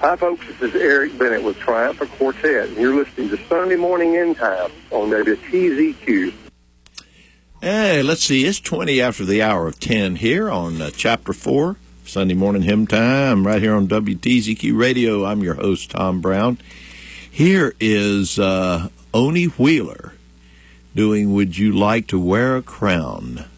Hi, folks. This is Eric Bennett with Triumph Quartet. You're listening to Sunday Morning End Time on WTZQ. Hey, let's see. It's 20 after the hour of 10 here on Chapter 4, Sunday Morning Hymn Time, right here on WTZQ Radio. I'm your host, Tom Brown. Here is Oni Wheeler doing Would You Like to Wear a Crown?